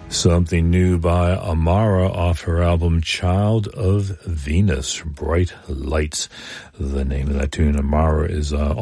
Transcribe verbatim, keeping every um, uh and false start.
Something new by Amara off her album Child of Venus, Bright Lights. The name of that tune. Amara is uh,